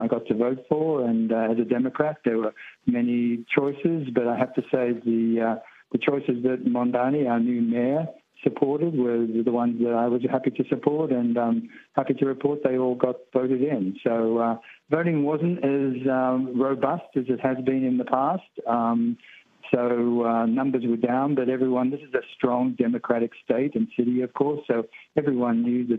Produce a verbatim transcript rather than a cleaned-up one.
I got to vote for. And uh, as a Democrat, there were many choices, but I have to say the uh, the choices that Mondani, our new mayor, supported were the ones that I was happy to support, and um, happy to report they all got voted in. So uh, voting wasn't as um, robust as it has been in the past. Um, so uh, numbers were down, but everyone, this is a strong democratic state and city, of course, so everyone knew that